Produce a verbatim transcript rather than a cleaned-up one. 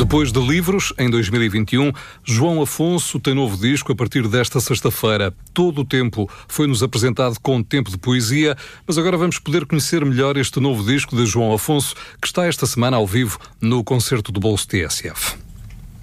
Depois de Livros, em dois mil e vinte e um, João Afonso tem novo disco a partir desta sexta-feira. Todo o tempo foi-nos apresentado com tempo de poesia, mas agora vamos poder conhecer melhor este novo disco de João Afonso, que está esta semana ao vivo no concerto do Bolso T S F.